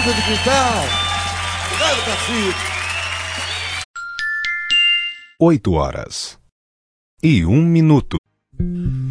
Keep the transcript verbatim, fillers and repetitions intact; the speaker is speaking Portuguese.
fundo do quintal. Obrigado, Cacique. Oito horas e um minuto.